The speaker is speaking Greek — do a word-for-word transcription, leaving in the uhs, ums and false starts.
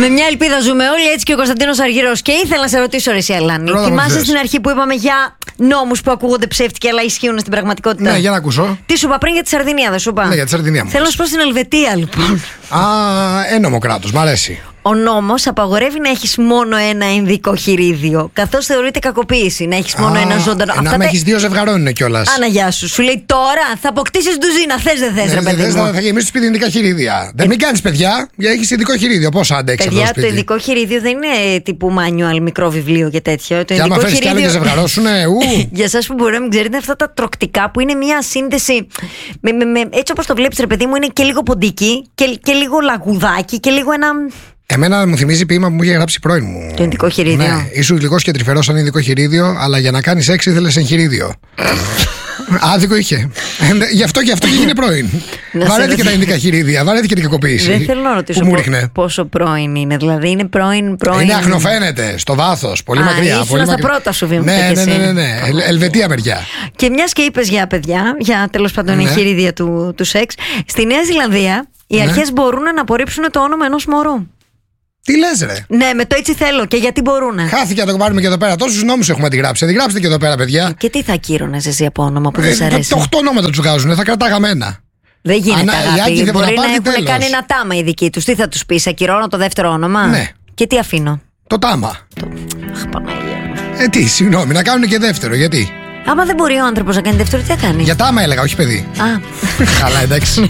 Με μια ελπίδα ζούμε όλοι, έτσι και ο Κωνσταντίνος Αργυρός. Και ήθελα να σε ρωτήσω, ρε εσύ, Αλάνη. Θυμάσαι στην αρχή που είπαμε για νόμους που ακούγονται ψεύτικοι αλλά ισχύουν στην πραγματικότητα? Ναι, για να ακούσω. Τι σου είπα πριν για τη Σαρδινία, δεν σου είπα? Ναι, για τη Σαρδινία μου. Θέλω να σου πω στην Ελβετία, λοιπόν. Α, ένομο κράτος, μ' αρέσει. Ο νόμος απαγορεύει να έχεις μόνο ένα ενδικό χειρίδιο, καθώς θεωρείται κακοποίηση να έχεις μόνο Α, ένα ζωντανό. Να με έχεις δύο ζευγαρών είναι κιόλας. Αναγιά σου. Σου λέει τώρα θα αποκτήσεις ντουζίνα. Θες δεν θες, Ναι, ρε παιδί μου? Θα γεμίσεις σπίτι ειδικά χειρίδια. Δεν μην κάνεις παιδιά, γιατί έχεις ειδικό χειρίδιο. Πώς αντέξεις αυτό το σπίτι? Παιδιά, το ειδικό χειρίδιο δεν είναι τύπου manual, μικρό βιβλίο και τέτοιο. Το και άμα φέρεις χειρίδιο... κι άλλο και ζευγαρώσουνε, ου. Για εσάς που μπορεί να μην ξέρετε, είναι αυτά τα τροκτικά που είναι μια σύνδεση. Με, με, με, έτσι όπως το βλέπεις, ρε παιδί μου, είναι και λίγο ποντίκι και, και λίγο λαγουδάκι και λίγο ένα. Εμένα μου θυμίζει ποίημα που μου είχε γράψει πρώην μου. Το ειδικό χειρίδιο. Ναι, ήσουν γλυκός και τρυφερός σαν ειδικό χειρίδιο, αλλά για να κάνεις έξι ήθελες εγχειρίδιο. Άδικο είχε. Γι' αυτό και αυτό και έγινε πρώην. Βαρέθηκε τα ειδικά χειρίδια, βαρέθηκε την κακοποίηση. Δεν θέλω να ρωτήσω πόσο πρώην είναι. Δηλαδή είναι πρώην, πρώην. Είναι αχνοφαίνεται στο βάθος, πολύ Α, μακριά. Ήσουν στα μακριά. Πρώτα σου βήματα. Ναι, ναι, ναι, ναι, ναι. Ελβετία μεριά. Και μιας και είπες για παιδιά, για τέλος πάντων ναι. εγχειρίδια του, του σεξ, στη Νέα Ζηλανδία οι ναι. αρχές μπορούν να απορρίψουν το όνομα ενός μωρού. Τι λες, ρε? Ναι, με το έτσι θέλω. Και γιατί μπορούνε. Χάθηκε να το πάρουμε και εδώ πέρα. Τόσους νόμους έχουμε αντιγράψει. Αντιγράψτε και εδώ πέρα, παιδιά. Και τι θα ακύρωνες εσύ από όνομα που δεν σ' ε, αρέσει? Το οχτώ ονόματα τους βγάζουν. Θα κρατάγαμε ένα. Δεν γίνεται. Ανα, αγάπη. δεν μπορεί να, να έχουν τέλος. κάνει ένα τάμα οι δικοί τους. Τι θα τους πεις, ακυρώνω το δεύτερο όνομα? Ναι. Και τι αφήνω? Το τάμα. Το... Αχ, Παναγία. Ε, τι, συγγνώμη, να κάνουν και δεύτερο. Γιατί? Άμα δεν μπορεί ο άνθρωπος να κάνει δεύτερο, τι θα κάνει? Για τάμα έλεγα, όχι παιδί. Α. Καλά, εντάξει.